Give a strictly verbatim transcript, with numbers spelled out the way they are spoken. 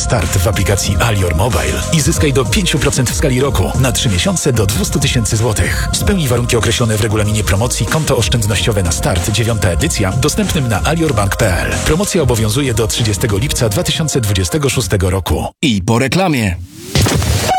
Start w aplikacji Alior Mobile i zyskaj do pięć procent w skali roku na trzy miesiące do dwieście tysięcy złotych. Spełnij warunki określone w regulaminie promocji Konto oszczędnościowe na start, dziewiąta edycja, dostępnym na aliorbank kropka p l. Promocja obowiązuje do trzydziestego lipca dwa tysiące dwudziestego szóstego roku. I po reklamie.